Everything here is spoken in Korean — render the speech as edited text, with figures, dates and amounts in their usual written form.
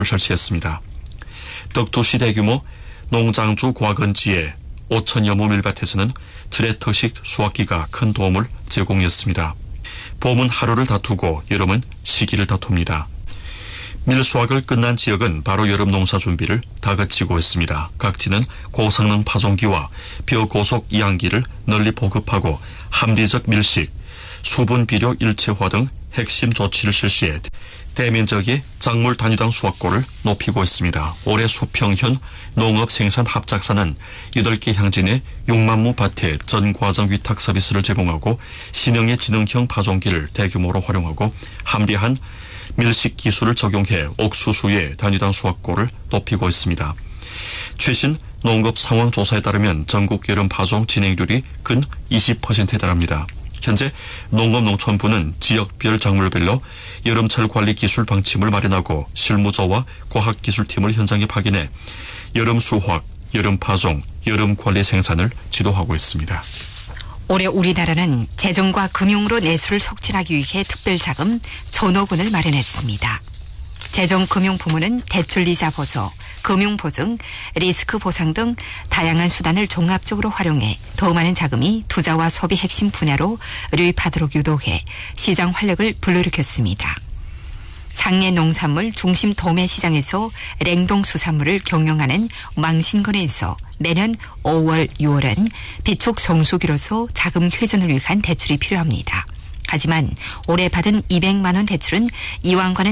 설치했습니다. 덕두시 대규모 농장주 과건지에 5천여 모 밀밭에서는 트랙터식 수확기가 큰 도움을 제공했습니다. 봄은 하루를 다투고 여름은 시기를 다툽니다. 밀수확을 끝난 지역은 바로 여름 농사 준비를 다그치고 있습니다. 각지는 고성능 파종기와 벼고속 이양기를 널리 보급하고 합리적 밀식, 수분 비료 일체화 등 핵심 조치를 실시해 대면적의 작물 단위당 수확고를 높이고 있습니다. 올해 수평현 농업 생산 합작사는 8개 향진의 6만 亩 밭에 전 과정 위탁 서비스를 제공하고 신형의 지능형 파종기를 대규모로 활용하고 합리한 밀식 기술을 적용해 옥수수의 단위당 수확고를 높이고 있습니다. 최신 농업 상황 조사에 따르면 전국 여름 파종 진행률이 근 20%에 달합니다. 현재 농업농촌부는 지역별 작물별로 여름철 관리 기술 방침을 마련하고 실무조와 과학기술팀을 현장에 파견해 여름 수확, 여름 파종, 여름 관리 생산을 지도하고 있습니다. 올해 우리나라는 재정과 금융으로 내수를 촉진하기 위해 특별자금 1,000억 원을 마련했습니다. 재정금융부문은 대출이자 보조, 금융보증, 리스크 보상 등 다양한 수단을 종합적으로 활용해 더 많은 자금이 투자와 소비 핵심 분야로 유입하도록 유도해 시장 활력을 불러일으켰습니다. 상해 농산물 중심 도매 시장에서 냉동 수산물을 경영하는 망신건에서 매년 5월, 6월은 비축 정수기로서 자금 회전을 위한 대출이 필요합니다. 하지만 올해 받은 200만 원 대출은 이왕과는